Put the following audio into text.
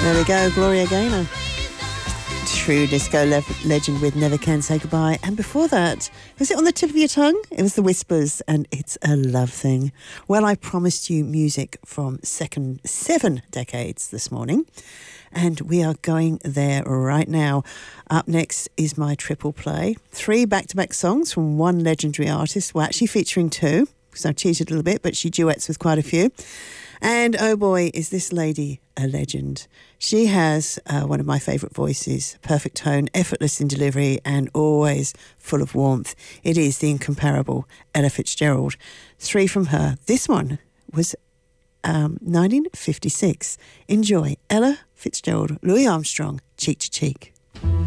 There we go, Gloria Gaynor. True disco legend with Never Can Say Goodbye. And before that, was it on the tip of your tongue? It was the Whispers and It's a Love Thing. Well, I promised you music from 7 decades this morning, and we are going there right now. Up next is my triple play. 3 back-to-back songs from one legendary artist. Well, actually featuring 2, because I've cheated a little bit, but she duets with quite a few. And oh boy, is this lady a legend. She has one of my favourite voices, perfect tone, effortless in delivery, and always full of warmth. It is the incomparable Ella Fitzgerald. 3 from her. This one was 1956. Enjoy Ella Fitzgerald, Louis Armstrong, Cheek to Cheek.